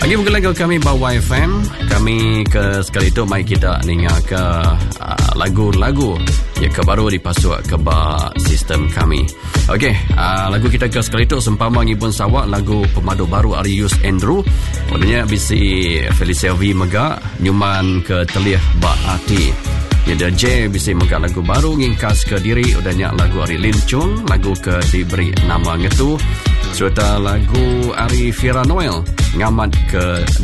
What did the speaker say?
Lagi mungkin lagu kami bawa FM. Kami ke sekali itu mai kita dengar ke lagu-lagu yang kebaru dipasuk ke sistem kami. Okey, lagu kita ke sekali itu sempama ngibun sawak lagu pemadu baru Arius Andrew. Padanya bisi Felicia V Mega nyuman ke telih bak hati. Dia J bisi mega lagu baru ngingkas ke diri udahnya lagu Ari Lincung, lagu ke diberi nama ngetu serta lagu Ari Fira Noel ngamat ke